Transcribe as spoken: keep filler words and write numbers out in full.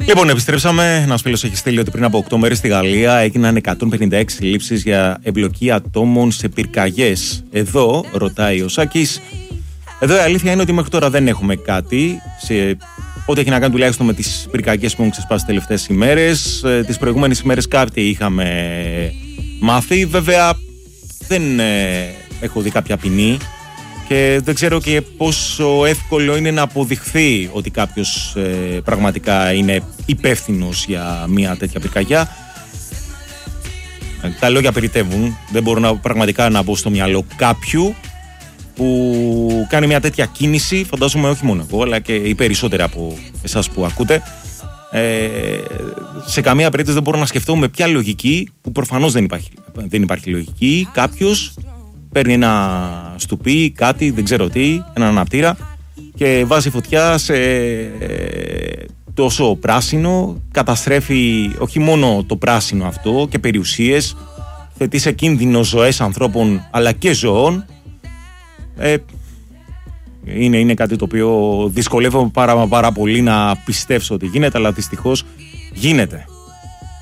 Λοιπόν, επιστρέψαμε. Ένας φίλος έχει στείλει ότι πριν από οκτώ μέρες στη Γαλλία έγιναν εκατόν πενήντα έξι συλλήψεις για εμπλοκή ατόμων σε πυρκαγιές. Εδώ, ρωτάει ο Σάκης, εδώ η αλήθεια είναι ότι μέχρι τώρα δεν έχουμε κάτι. Σε ό,τι έχει να κάνει τουλάχιστον με τις πυρκαγιές που έχουν ξεσπάσει τις τελευταίες ημέρες. Τις προηγούμενες ημέρες κάτι είχαμε μάθει. Βέβαια, δεν ε, έχω δει κάποια ποινή. Και δεν ξέρω και πόσο εύκολο είναι να αποδειχθεί ότι κάποιος ε, πραγματικά είναι υπεύθυνος για μια τέτοια πυρκαγιά. Τα λόγια περιτεύουν. Δεν μπορώ να, πραγματικά να μπω στο μυαλό κάποιου που κάνει μια τέτοια κίνηση. Φαντάζομαι όχι μόνο εγώ, αλλά και οι περισσότεροι από εσάς που ακούτε. Ε, σε καμία περίπτωση δεν μπορώ να σκεφτώ με ποια λογική, που προφανώς δεν υπάρχει, δεν υπάρχει λογική, κάποιος παίρνει ένα στουπί, κάτι, δεν ξέρω τι, έναν αναπτήρα και βάζει φωτιά σε τόσο πράσινο, καταστρέφει όχι μόνο το πράσινο αυτό και περιουσίες, θέτει σε κίνδυνο ζωές ανθρώπων αλλά και ζωών. Ε, είναι, είναι κάτι το οποίο δυσκολεύομαι πάρα, πάρα πολύ να πιστέψω ότι γίνεται, αλλά δυστυχώς γίνεται.